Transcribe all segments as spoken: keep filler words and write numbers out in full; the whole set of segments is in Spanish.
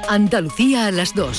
Andalucía a las dos.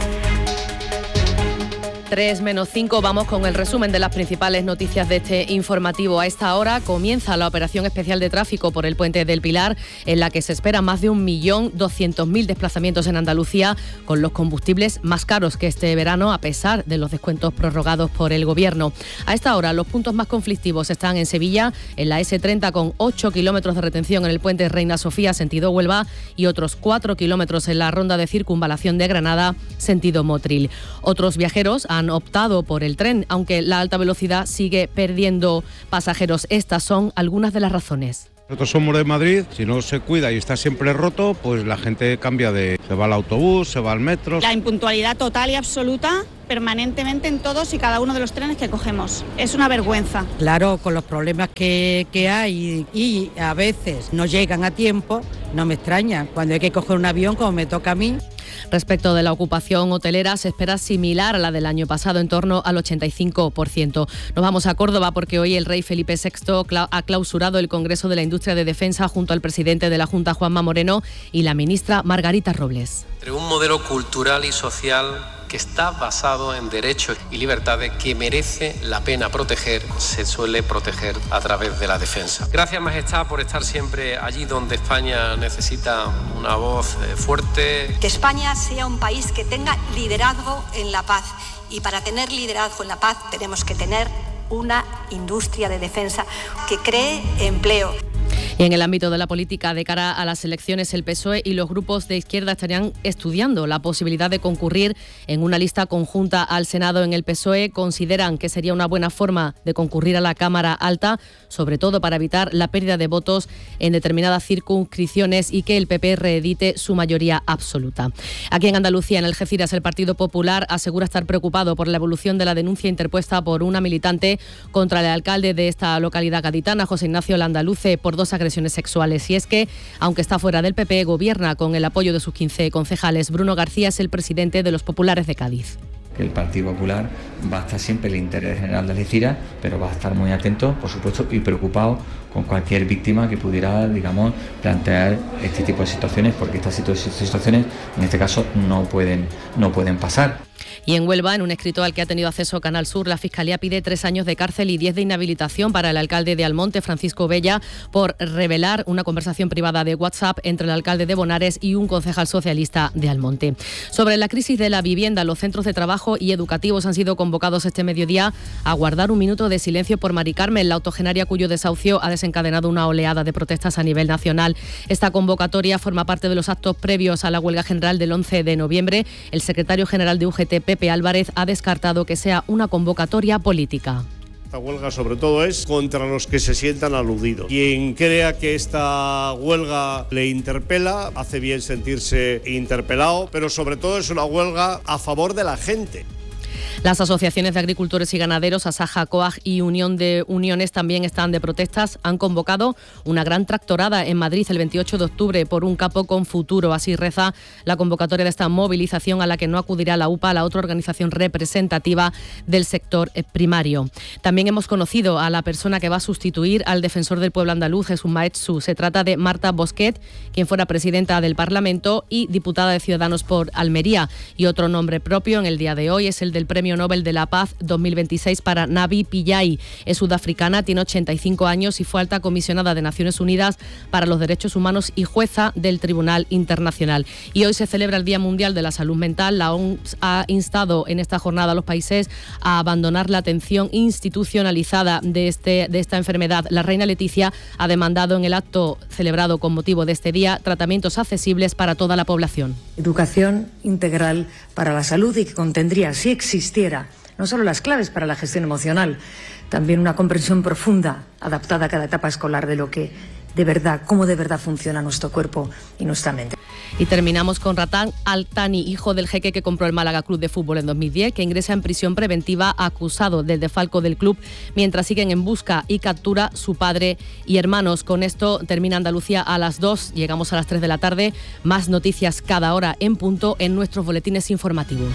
tres menos cinco, vamos con el resumen de las principales noticias de este informativo. A esta hora comienza la operación especial de tráfico por el Puente del Pilar, en la que se espera más de un millón doscientos mil desplazamientos en Andalucía, con los combustibles más caros que este verano, a pesar de los descuentos prorrogados por el Gobierno. A esta hora los puntos más conflictivos están en Sevilla, en la ese treinta con ocho kilómetros de retención en el Puente Reina Sofía, sentido Huelva, y otros cuatro kilómetros en la ronda de circunvalación de Granada, sentido Motril. Otros viajeros han han optado por el tren, aunque la alta velocidad sigue perdiendo pasajeros. Estas son algunas de las razones. Nosotros somos de Madrid, si no se cuida y está siempre roto, pues la gente cambia de... se va al autobús, se va al metro. La impuntualidad total y absoluta permanentemente en todos y cada uno de los trenes que cogemos. Es una vergüenza. Claro, con los problemas que, que hay y a veces no llegan a tiempo, no me extraña. Cuando hay que coger un avión, como me toca a mí. Respecto de la ocupación hotelera, se espera similar a la del año pasado, en torno al ochenta y cinco por ciento. Nos vamos a Córdoba porque hoy el rey Felipe sexto ha clausurado el Congreso de la Industria de Defensa junto al presidente de la Junta, Juanma Moreno, y la ministra Margarita Robles. Entre un modelo cultural y social que está basado en derechos y libertades que merece la pena proteger, se suele proteger a través de la defensa. Gracias, Majestad, por estar siempre allí donde España necesita una voz fuerte. Que España sea un país que tenga liderazgo en la paz, y para tener liderazgo en la paz tenemos que tener una industria de defensa que cree empleo. Y en el ámbito de la política, de cara a las elecciones, el P S O E y los grupos de izquierda estarían estudiando la posibilidad de concurrir en una lista conjunta al Senado. En el P S O E consideran que sería una buena forma de concurrir a la Cámara Alta, sobre todo para evitar la pérdida de votos en determinadas circunscripciones y que el P P reedite su mayoría absoluta. Aquí en Andalucía, en Algeciras, el Partido Popular asegura estar preocupado por la evolución de la denuncia interpuesta por una militante contra el alcalde de esta localidad gaditana, José Ignacio Landaluce, por dos agresiones sexuales. Y es que, aunque está fuera del P P, gobierna con el apoyo de sus quince concejales. Bruno García es el presidente de los populares de Cádiz. Que el Partido Popular va a estar siempre en el interés general de Algeciras, pero va a estar muy atento, por supuesto, y preocupado con cualquier víctima que pudiera, digamos, plantear este tipo de situaciones, porque estas situaciones, en este caso, no pueden, no pueden pasar. Y en Huelva, en un escrito al que ha tenido acceso Canal Sur, la Fiscalía pide tres años de cárcel y diez de inhabilitación para el alcalde de Almonte, Francisco Bella, por revelar una conversación privada de WhatsApp entre el alcalde de Bonares y un concejal socialista de Almonte. Sobre la crisis de la vivienda, los centros de trabajo y educativos han sido convocados este mediodía a guardar un minuto de silencio por Mari Carmen, la octogenaria cuyo desahucio ha desencadenado una oleada de protestas a nivel nacional. Esta convocatoria forma parte de los actos previos a la huelga general del once de noviembre. El secretario general de U G T, Pepe Álvarez, ha descartado que sea una convocatoria política. Esta huelga sobre todo es contra los que se sientan aludidos. Quien crea que esta huelga le interpela, hace bien sentirse interpelado, pero sobre todo es una huelga a favor de la gente. Las asociaciones de agricultores y ganaderos, Asaja, COAG y Unión de Uniones también están de protestas. Han convocado una gran tractorada en Madrid el veintiocho de octubre por un capo con futuro. Así reza la convocatoria de esta movilización, a la que no acudirá la U P A, la otra organización representativa del sector primario. También hemos conocido a la persona que va a sustituir al defensor del pueblo andaluz, Jesús Maetsu. Se trata de Marta Bosquet, quien fuera presidenta del Parlamento y diputada de Ciudadanos por Almería. Y otro nombre propio en el día de hoy es el del Premio Nobel de la Paz dos mil veintiséis para Navi Pillay. Es sudafricana, tiene ochenta y cinco años y fue alta comisionada de Naciones Unidas para los Derechos Humanos y jueza del Tribunal Internacional. Y hoy se celebra el Día Mundial de la Salud Mental. La O M S ha instado en esta jornada a los países a abandonar la atención institucionalizada de, este, de esta enfermedad. La reina Leticia ha demandado en el acto celebrado con motivo de este día tratamientos accesibles para toda la población. Educación integral para la salud y que contendría, si existiera, no solo las claves para la gestión emocional, también una comprensión profunda, adaptada a cada etapa escolar de lo que de verdad, cómo de verdad funciona nuestro cuerpo y nuestra mente. Y terminamos con Ratán Altani, hijo del jeque que compró el Málaga Club de Fútbol en dos mil diez, que ingresa en prisión preventiva acusado del desfalco del club, mientras siguen en busca y captura su padre y hermanos. Con esto termina Andalucía a las dos, llegamos a las tres de la tarde. Más noticias cada hora en punto en nuestros boletines informativos.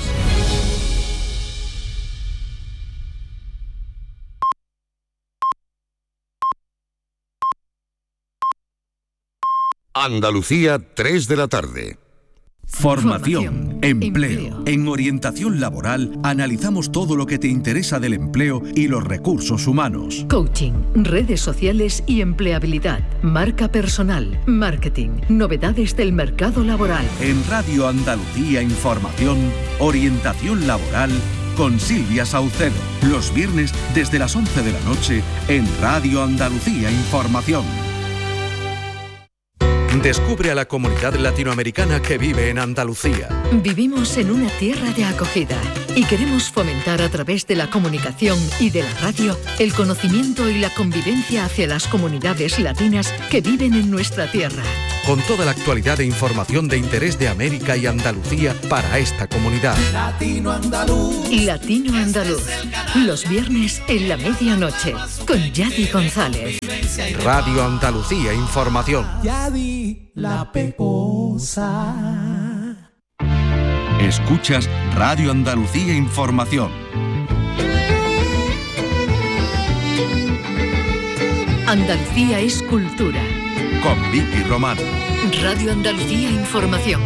Andalucía, tres de la tarde. Formación, empleo. En Orientación Laboral analizamos todo lo que te interesa del empleo y los recursos humanos. Coaching, redes sociales y empleabilidad, marca personal, marketing, novedades del mercado laboral. En Radio Andalucía Información, Orientación Laboral con Silvia Saucedo. Los viernes desde las once de la noche en Radio Andalucía Información. Descubre a la comunidad latinoamericana que vive en Andalucía. Vivimos en una tierra de acogida y queremos fomentar a través de la comunicación y de la radio el conocimiento y la convivencia hacia las comunidades latinas que viven en nuestra tierra. Con toda la actualidad e información de interés de América y Andalucía para esta comunidad. Latino Andaluz. Latino Andaluz. Los viernes en la medianoche con Yadi González. Radio Andalucía Información. Yadi la Pecosa. Escuchas Radio Andalucía Información. Andalucía es cultura. Con Vicky Román. Radio Andalucía Información.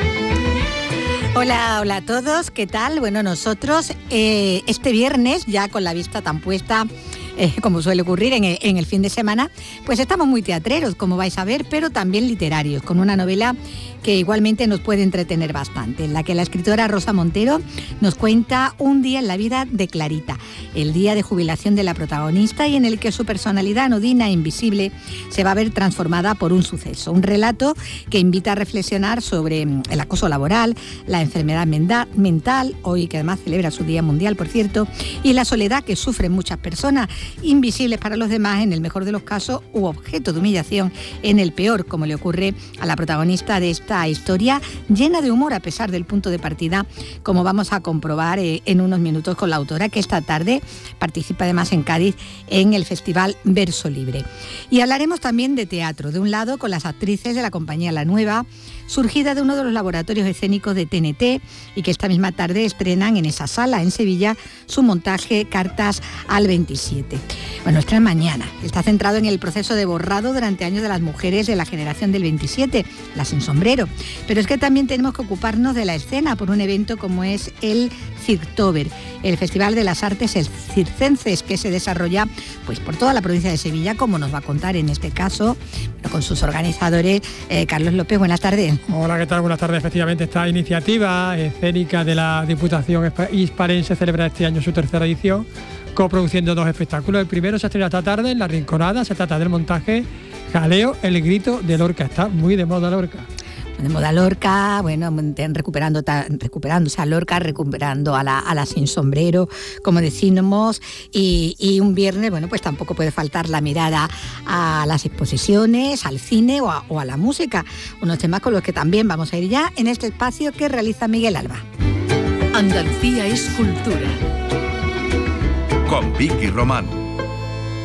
Hola, hola a todos, ¿qué tal? Bueno, nosotros eh, este viernes, ya con la vista tan puesta, eh, como suele ocurrir en el, en el fin de semana, pues estamos muy teatreros, como vais a ver, pero también literarios, con una novela que igualmente nos puede entretener bastante, en la que la escritora Rosa Montero nos cuenta un día en la vida de Clarita, el día de jubilación de la protagonista y en el que su personalidad anodina e invisible se va a ver transformada por un suceso. Un relato que invita a reflexionar sobre el acoso laboral, la enfermedad mental, hoy que además celebra su Día Mundial, por cierto, y la soledad que sufren muchas personas, invisibles para los demás en el mejor de los casos u objeto de humillación en el peor, como le ocurre a la protagonista de esta historia llena de humor a pesar del punto de partida, como vamos a comprobar eh, en unos minutos con la autora, que esta tarde participa además en Cádiz en el Festival Verso Libre. Y hablaremos también de teatro, de un lado con las actrices de la compañía La Nueva, surgida de uno de los laboratorios escénicos de T N T y que esta misma tarde estrenan en esa sala en Sevilla su montaje Cartas al veintisiete. Bueno, estrena mañana. Está centrado en el proceso de borrado durante años de las mujeres de la generación del veintisiete, las sin sombrero. Pero es que también tenemos que ocuparnos de la escena por un evento como es el Circtober, el Festival de las Artes Circenses, que se desarrolla pues por toda la provincia de Sevilla, como nos va a contar en este caso, bueno, con sus organizadores. eh, Carlos López, buenas tardes. Hola, ¿qué tal? Buenas tardes. Efectivamente, esta iniciativa escénica de la Diputación Hispalense celebra este año su tercera edición, coproduciendo dos espectáculos. El primero se estrena esta tarde en La Rinconada. Se trata del montaje Jaleo, el grito de Lorca. Está muy de moda Lorca. De moda Lorca, bueno, recuperando, recuperándose a Lorca, recuperando a la, a la sin sombrero, como decimos, y, y un viernes, bueno, pues tampoco puede faltar la mirada a las exposiciones, al cine o a, o a la música, unos temas con los que también vamos a ir ya en este espacio que realiza Miguel Alba. Andalucía es cultura. Con Vicky Román.